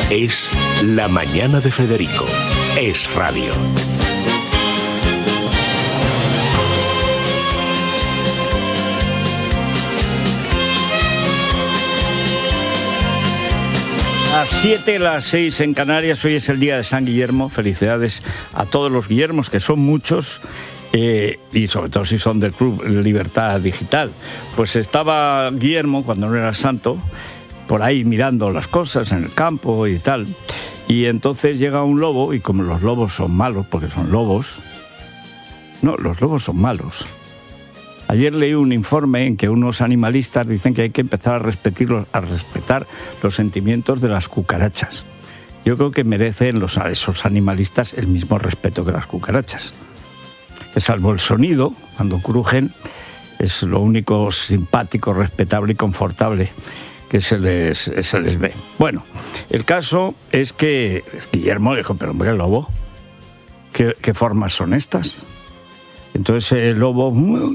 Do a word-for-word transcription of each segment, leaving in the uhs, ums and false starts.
Es La Mañana de Federico. Es radio. Las siete, las seis en Canarias. Hoy es el día de San Guillermo. Felicidades a todos los Guillermos, que son muchos, eh, y sobre todo si son del Club Libertad Digital. Pues estaba Guillermo, cuando no era santo, por ahí mirando las cosas en el campo y tal. Y entonces llega un lobo, y como los lobos son malos, porque son lobos... No, los lobos son malos. Ayer leí un informe en que unos animalistas dicen que hay que empezar a respetar, a respetar los sentimientos de las cucarachas. Yo creo que merecen los, esos animalistas el mismo respeto que las cucarachas. Que salvo el sonido, cuando crujen, es lo único simpático, respetable y confortable que se les, se les ve. Bueno, el caso es que Guillermo dijo, pero hombre, lobo, ¿qué, qué formas son estas? Entonces el lobo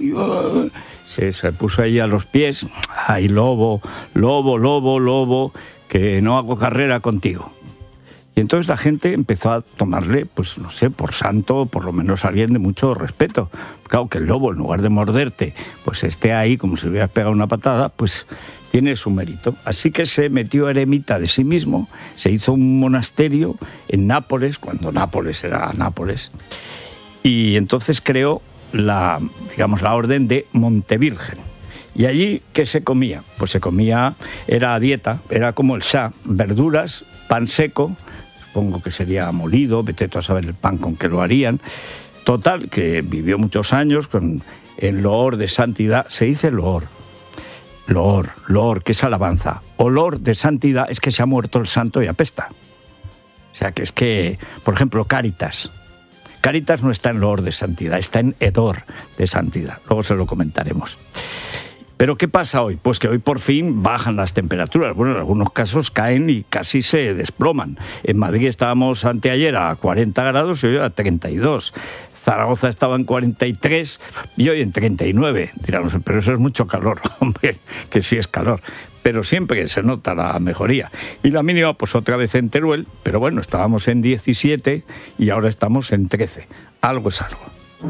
se, se puso ahí a los pies. Ay, lobo, lobo, lobo, lobo, que no hago carrera contigo. Y entonces la gente empezó a tomarle, pues no sé, por santo, por lo menos alguien de mucho respeto. Claro, que el lobo, en lugar de morderte, pues esté ahí como si le hubieras pegado una patada, pues tiene su mérito. Así que se metió eremita de sí mismo, se hizo un monasterio en Nápoles, cuando Nápoles era Nápoles, y entonces creó la, digamos, la orden de Montevirgen. Y allí, ¿qué se comía? Pues se comía, era dieta, era como el Shah, verduras, pan seco, supongo que sería molido, vete tú a saber el pan con que lo harían. Total, que vivió muchos años con, en loor de santidad. Se dice loor, loor, loor, que es alabanza. Olor de santidad es que se ha muerto el santo y apesta. O sea, que es que, por ejemplo, Cáritas. Cáritas no está en loor de santidad, está en hedor de santidad. Luego se lo comentaremos. ¿Pero qué pasa hoy? Pues que hoy por fin bajan las temperaturas. Bueno, en algunos casos caen y casi se desploman. En Madrid estábamos anteayer a cuarenta grados y hoy a treinta y dos. Zaragoza estaba en cuarenta y tres y hoy en treinta y nueve. Dirán, pero eso es mucho calor. Hombre, que sí es calor. Pero siempre se nota la mejoría. Y la mínima, pues otra vez en Teruel, pero bueno, estábamos en diecisiete y ahora estamos en trece. Algo es algo.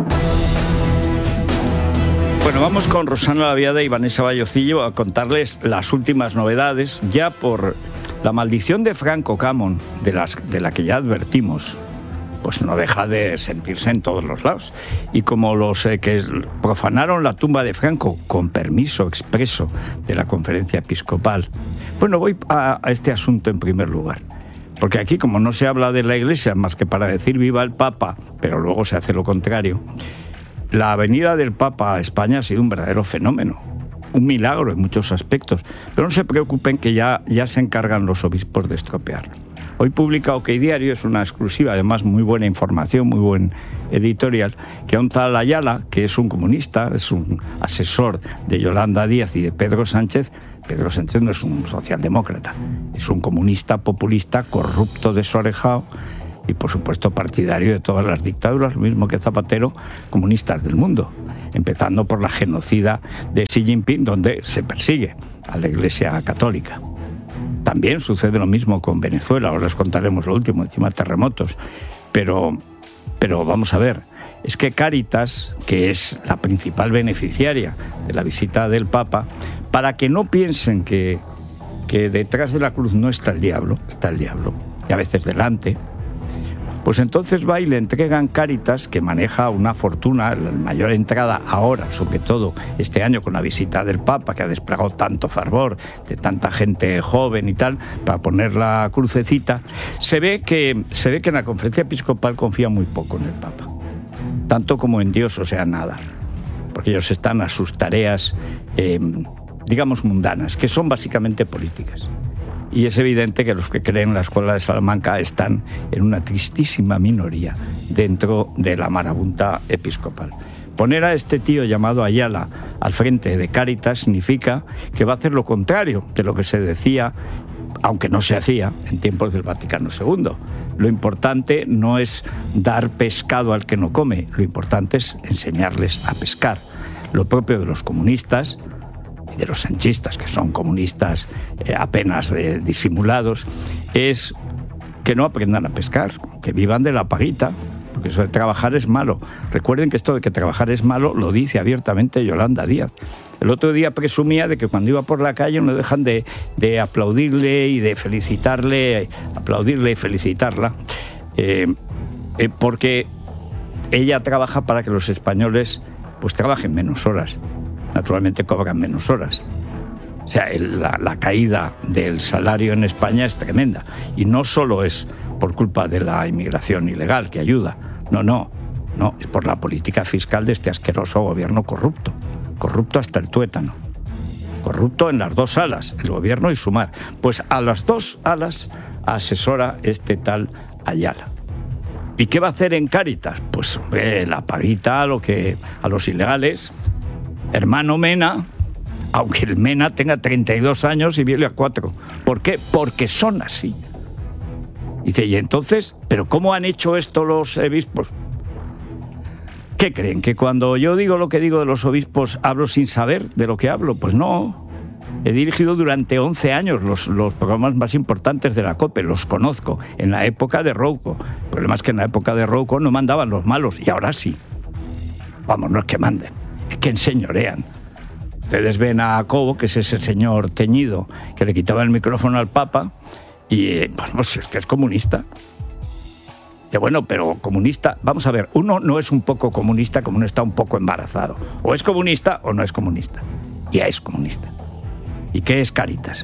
Bueno, vamos con Rosana Laviada y Vanessa Vallocillo a contarles las últimas novedades, ya por la maldición de Franco Camon, de, las, de la que ya advertimos, pues no deja de sentirse en todos los lados. Y como los eh, que profanaron la tumba de Franco con permiso expreso de la Conferencia Episcopal, bueno, voy a, a este asunto en primer lugar. Porque aquí, como no se habla de la Iglesia más que para decir viva el Papa, pero luego se hace lo contrario, la venida del Papa a España ha sido un verdadero fenómeno, un milagro en muchos aspectos. Pero no se preocupen que ya, ya se encargan los obispos de estropearlo. Hoy publica OK Diario, es una exclusiva, además muy buena información, muy buen editorial, que a un tal Ayala, que es un comunista, es un asesor de Yolanda Díaz y de Pedro Sánchez. Pedro Sánchez no es un socialdemócrata, es un comunista populista, corrupto, desorejado y por supuesto partidario de todas las dictaduras, lo mismo que Zapatero, comunistas del mundo, empezando por la genocida de Xi Jinping, donde se persigue a la Iglesia Católica. También sucede lo mismo con Venezuela, ahora les contaremos lo último, encima terremotos. Pero, pero vamos a ver, es que Cáritas, que es la principal beneficiaria de la visita del Papa, para que no piensen que, que detrás de la cruz no está el diablo, está el diablo, y a veces delante, pues entonces va y le entregan Cáritas, que maneja una fortuna, la mayor entrada ahora, sobre todo este año con la visita del Papa, que ha desplegado tanto fervor de tanta gente joven y tal, para poner la crucecita. Se ve que, se ve que en la Conferencia Episcopal confía muy poco en el Papa, tanto como en Dios, o sea, nada, porque ellos están a sus tareas, eh, digamos, mundanas, que son básicamente políticas. Y es evidente que los que creen en la Escuela de Salamanca están en una tristísima minoría dentro de la marabunta episcopal. Poner a este tío llamado Ayala al frente de Cáritas significa que va a hacer lo contrario de lo que se decía, aunque no se hacía, en tiempos del Vaticano segundo. Lo importante no es dar pescado al que no come, lo importante es enseñarles a pescar. Lo propio de los comunistas, y de los sanchistas, que son comunistas eh, apenas de, disimulados, es que no aprendan a pescar, que vivan de la paguita, porque eso de trabajar es malo. Recuerden que esto de que trabajar es malo lo dice abiertamente Yolanda Díaz. El otro día presumía de que cuando iba por la calle no dejan de, de aplaudirle y de felicitarle, aplaudirle y felicitarla, eh, eh, porque ella trabaja para que los españoles pues trabajen menos horas. Naturalmente cobran menos horas. O sea, el, la, la caída del salario en España es tremenda. Y no solo es por culpa de la inmigración ilegal, que ayuda. No, no. No, es por la política fiscal de este asqueroso gobierno corrupto. Corrupto hasta el tuétano. Corrupto en las dos alas, el gobierno y Sumar. Pues a las dos alas asesora este tal Ayala. ¿Y qué va a hacer en Cáritas? Pues eh, la paguita a, lo que, a los ilegales. Hermano Mena, aunque el Mena tenga treinta y dos años y viene a cuatro. ¿Por qué? Porque son así. Dice, y entonces, ¿pero cómo han hecho esto los obispos? ¿Qué creen? ¿Que cuando yo digo lo que digo de los obispos hablo sin saber de lo que hablo? Pues no. He dirigido durante once años los, los programas más importantes de la COPE, los conozco, en la época de Rouco. El problema es que en la época de Rouco no mandaban los malos, y ahora sí. Vamos, no es que manden, es que enseñorean. Ustedes ven a Cobo, que es ese señor teñido que le quitaba el micrófono al Papa, y pues, pues es que es comunista. Que bueno, pero comunista, vamos a ver, uno no es un poco comunista como uno está un poco embarazado. O es comunista o no es comunista. Ya es comunista. ¿Y qué es Cáritas?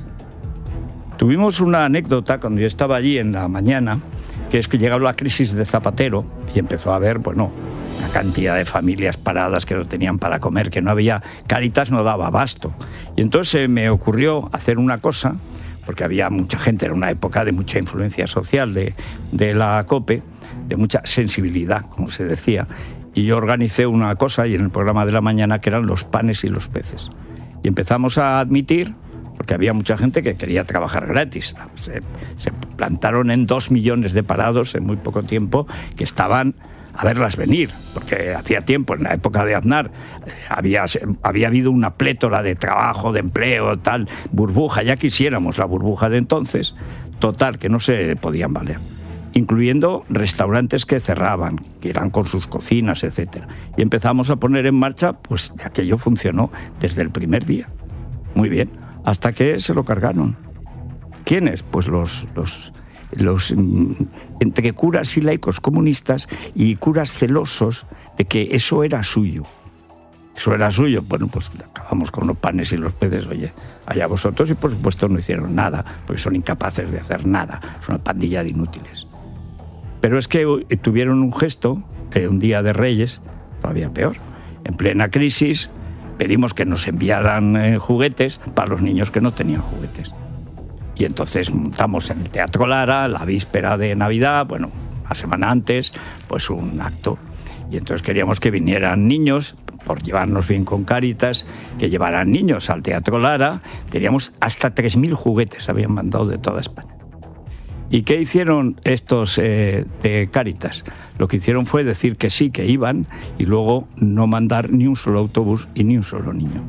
Tuvimos una anécdota cuando yo estaba allí en la mañana, que es que llegó la crisis de Zapatero y empezó a haber, bueno, una cantidad de familias paradas que no tenían para comer, que no había, Cáritas no daba abasto. Y entonces me ocurrió hacer una cosa, porque había mucha gente, era una época de mucha influencia social de, de la COPE, de mucha sensibilidad, como se decía, y yo organicé una cosa y en el programa de la mañana que eran los panes y los peces. Y empezamos a admitir, porque había mucha gente que quería trabajar gratis. Se, se plantaron en dos millones de parados en muy poco tiempo que estaban a verlas venir, porque hacía tiempo, en la época de Aznar, había, había habido una plétora de trabajo, de empleo, tal, burbuja, ya quisiéramos la burbuja de entonces, total, que no se podían valer. Incluyendo restaurantes que cerraban, que eran con sus cocinas, etcétera. Y empezamos a poner en marcha, pues aquello funcionó desde el primer día. Muy bien, hasta que se lo cargaron. ¿Quiénes? Pues los, los, los entre curas y laicos comunistas y curas celosos de que eso era suyo. Eso era suyo. Bueno, pues acabamos con los panes y los peces, oye, allá vosotros, y por supuesto no hicieron nada, porque son incapaces de hacer nada. Es una pandilla de inútiles. Pero es que tuvieron un gesto, eh, un día de Reyes, todavía peor. En plena crisis, pedimos que nos enviaran eh, juguetes para los niños que no tenían juguetes. Y entonces montamos en el Teatro Lara, la víspera de Navidad, bueno, la semana antes, pues un acto. Y entonces queríamos que vinieran niños, por llevarnos bien con Cáritas, que llevaran niños al Teatro Lara. Teníamos hasta tres mil juguetes, habían mandado de toda España. ¿Y qué hicieron estos eh, de Cáritas? Lo que hicieron fue decir que sí, que iban, y luego no mandar ni un solo autobús y ni un solo niño.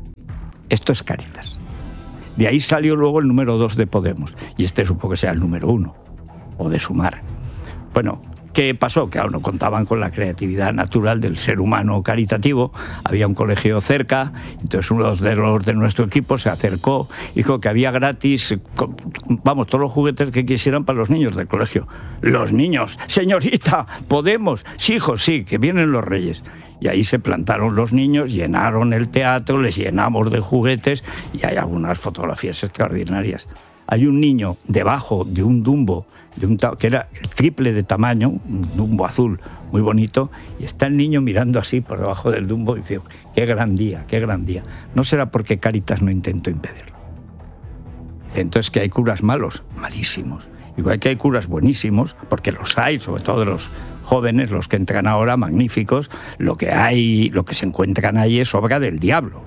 Esto es Cáritas. De ahí salió luego el número dos de Podemos, y este supongo que sea el número uno, o de Sumar. Bueno, ¿qué pasó? Que aún no contaban con la creatividad natural del ser humano caritativo. Había un colegio cerca, entonces uno de los de nuestro equipo se acercó y dijo que había gratis, vamos, todos los juguetes que quisieran para los niños del colegio. Los niños, señorita, ¿podemos? Sí, hijo, sí, que vienen los Reyes. Y ahí se plantaron los niños, llenaron el teatro, les llenamos de juguetes, y hay algunas fotografías extraordinarias. Hay un niño debajo de un Dumbo, de un que era el triple de tamaño, un Dumbo azul muy bonito, y está el niño mirando así por debajo del Dumbo y dice, qué gran día, qué gran día. No será porque Cáritas no intentó impedirlo. Dice, entonces que hay curas malos, malísimos. Igual que hay curas buenísimos, porque los hay, sobre todo los jóvenes, los que entran ahora, magníficos. Lo que hay, lo que se encuentran ahí es obra del diablo.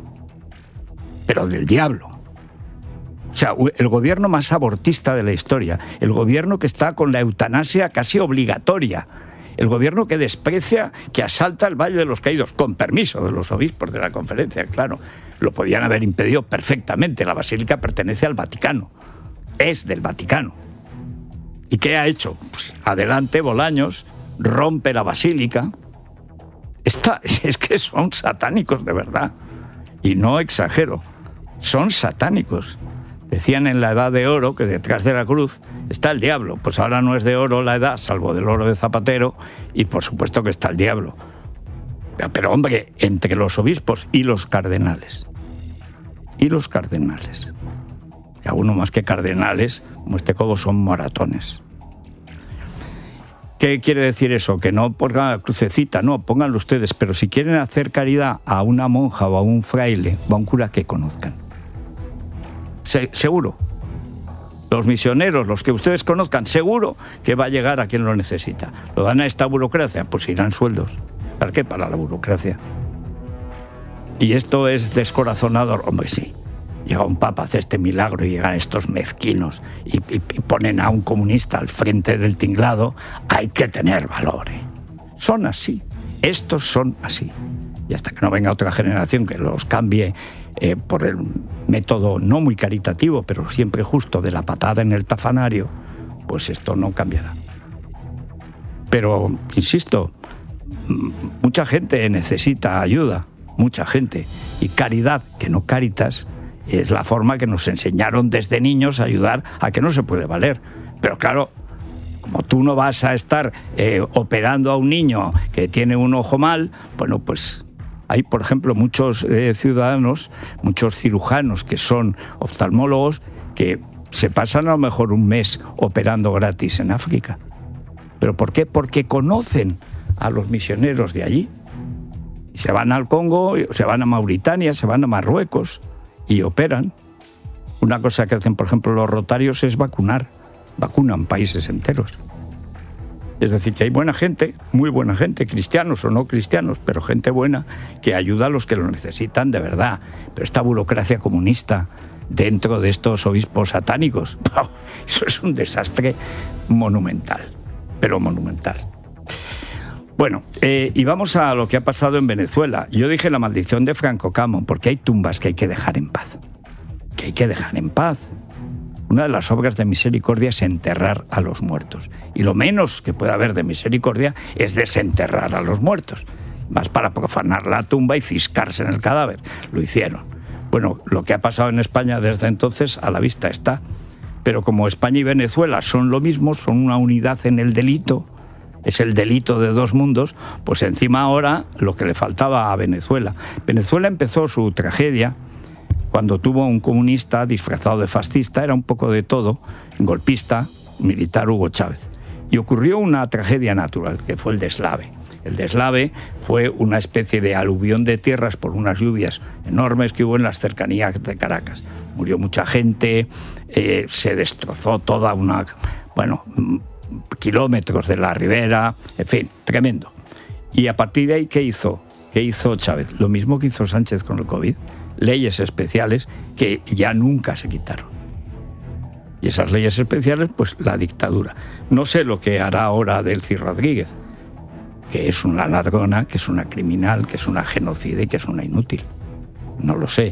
Pero del diablo. O sea, el gobierno más abortista de la historia, el gobierno que está con la eutanasia casi obligatoria, el gobierno que desprecia, que asalta el Valle de los Caídos, con permiso de los obispos de la conferencia, claro. Lo podían haber impedido perfectamente. La basílica pertenece al Vaticano, es del Vaticano. ¿Y qué ha hecho? Pues adelante, Bolaños, rompe la basílica. Está, es que son satánicos de verdad. Y no exagero, son satánicos. Decían en la Edad de Oro que detrás de la cruz está el diablo. Pues ahora no es de oro la edad, salvo del oro de Zapatero, y por supuesto que está el diablo. Pero hombre, entre los obispos y los cardenales, y los cardenales, y algunos más que cardenales, como este codo, son moratones. ¿Qué quiere decir eso? Que no pongan la crucecita, no, pónganlo ustedes, pero si quieren hacer caridad a una monja o a un fraile o a un cura que conozcan. Se, seguro. Los misioneros, los que ustedes conozcan, seguro que va a llegar a quien lo necesita. ¿Lo dan a esta burocracia? Pues irán sueldos. ¿Para qué? Para la burocracia. Y esto es descorazonador. Hombre, sí. Llega un papa, hace este milagro y llegan estos mezquinos y, y, y ponen a un comunista al frente del tinglado. Hay que tener valor, ¿eh? Son así. Estos son así. Y hasta que no venga otra generación que los cambie eh, por el método no muy caritativo, pero siempre justo, de la patada en el tafanario, pues esto no cambiará. Pero, insisto, mucha gente necesita ayuda, mucha gente. Y caridad, que no caritas, es la forma que nos enseñaron desde niños a ayudar a que no se puede valer. Pero claro, como tú no vas a estar eh, operando a un niño que tiene un ojo mal, bueno, pues hay, por ejemplo, muchos eh, ciudadanos, muchos cirujanos que son oftalmólogos, que se pasan a lo mejor un mes operando gratis en África. ¿Pero por qué? Porque conocen a los misioneros de allí. Y se van al Congo, se van a Mauritania, se van a Marruecos y operan. Una cosa que hacen, por ejemplo, los rotarios es vacunar. Vacunan países enteros. Es decir, que hay buena gente, muy buena gente, cristianos o no cristianos, pero gente buena que ayuda a los que lo necesitan de verdad. Pero esta burocracia comunista dentro de estos obispos satánicos, eso es un desastre monumental, pero monumental. Bueno, eh, y vamos a lo que ha pasado en Venezuela. Yo dije la maldición de Franco Camo, porque hay tumbas que hay que dejar en paz. Que hay que dejar en paz. Una de las obras de misericordia es enterrar a los muertos. Y lo menos que puede haber de misericordia es desenterrar a los muertos. Más para profanar la tumba y ciscarse en el cadáver. Lo hicieron. Bueno, lo que ha pasado en España desde entonces a la vista está. Pero como España y Venezuela son lo mismo, son una unidad en el delito, es el delito de dos mundos, pues encima ahora lo que le faltaba a Venezuela. Venezuela empezó su tragedia cuando tuvo un comunista disfrazado de fascista, era un poco de todo, golpista, militar, Hugo Chávez. Y ocurrió una tragedia natural, que fue el deslave. El deslave fue una especie de aluvión de tierras por unas lluvias enormes que hubo en las cercanías de Caracas. Murió mucha gente, eh, se destrozó toda una... bueno... kilómetros de la ribera, en fin, tremendo. Y a partir de ahí, ¿qué hizo? ¿Qué hizo Chávez? Lo mismo que hizo Sánchez con el COVID, leyes especiales que ya nunca se quitaron. Y esas leyes especiales, pues la dictadura. No sé lo que hará ahora Delcy Rodríguez, que es una ladrona, que es una criminal, que es una genocida y que es una inútil. No lo sé.